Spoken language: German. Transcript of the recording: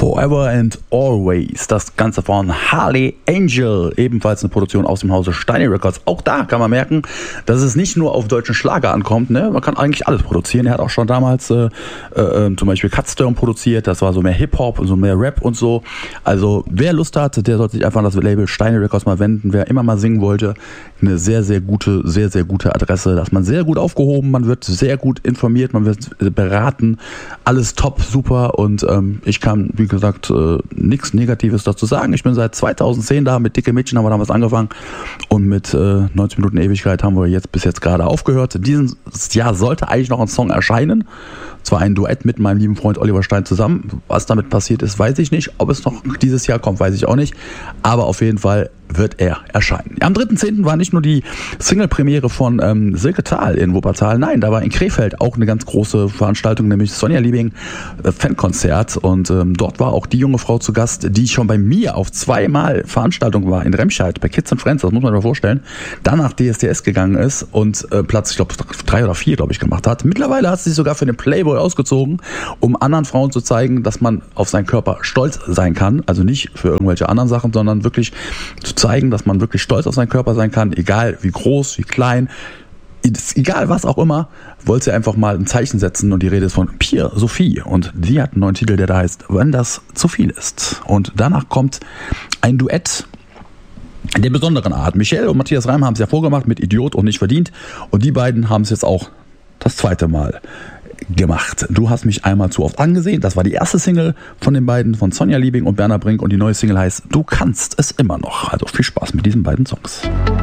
Forever and Always, das Ganze von Harley Angel, ebenfalls eine Produktion aus dem Hause Steiny Records. Auch da kann man merken, dass es nicht nur auf deutschen Schlager ankommt, ne? Man kann eigentlich alles produzieren. Er hat auch schon damals zum Beispiel Cutstone produziert, das war so mehr Hip-Hop und so mehr Rap und so. Also wer Lust hat, der sollte sich einfach an das Label Steiny Records mal wenden. Wer immer mal singen wollte, eine sehr, sehr gute Adresse. Da ist man sehr gut aufgehoben, man wird sehr gut informiert, man wird beraten, alles top, super und ich kann, wie gesagt, nichts Negatives dazu sagen. Ich bin seit 2010 da, mit Dicke Mädchen haben wir damals angefangen und mit 90 Minuten Ewigkeit haben wir bis jetzt gerade aufgehört. Dieses Jahr sollte eigentlich noch ein Song erscheinen, zwar ein Duett mit meinem lieben Freund Oliver Stein zusammen. Was damit passiert ist, weiß ich nicht. Ob es noch dieses Jahr kommt, weiß ich auch nicht. Aber auf jeden Fall wird er erscheinen. Am 3.10. war nicht nur die Single-Premiere von Silke Thal in Wuppertal, nein, da war in Krefeld auch eine ganz große Veranstaltung, nämlich Sonja Liebing Fankonzert und dort war auch die junge Frau zu Gast, die schon bei mir auf zweimal Veranstaltung war in Remscheid bei Kids and Friends, das muss man sich mal vorstellen, danach DSDS gegangen ist und Platz, ich glaube 3 oder 4, gemacht hat. Mittlerweile hat sie sich sogar für den Playboy ausgezogen, um anderen Frauen zu zeigen, dass man auf seinen Körper stolz sein kann, also nicht für irgendwelche anderen Sachen, sondern wirklich zu zeigen, dass man wirklich stolz auf seinen Körper sein kann, egal wie groß, wie klein, egal was auch immer, wollte sie einfach mal ein Zeichen setzen und die Rede ist von Pia Sophie und die hat einen neuen Titel, der da heißt Wenn das zu viel ist. Und danach kommt ein Duett der besonderen Art. Michelle und Matthias Reim haben es ja vorgemacht mit Idiot und nicht verdient und die beiden haben es jetzt auch das zweite Mal gemacht. Du hast mich einmal zu oft angesehen. Das war die erste Single von den beiden, von Sonja Liebing und Berner Brink und die neue Single heißt Du kannst es immer noch. Also viel Spaß mit diesen beiden Songs.